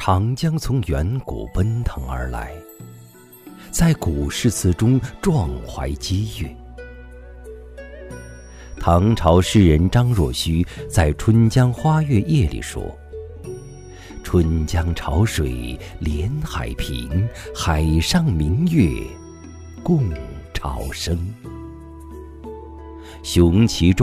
长江从远古奔腾而来，在古诗词中壮怀激越。唐朝诗人张若虚在《春江花月夜》里说：“春江潮水连海平，海上明月共潮生。”雄奇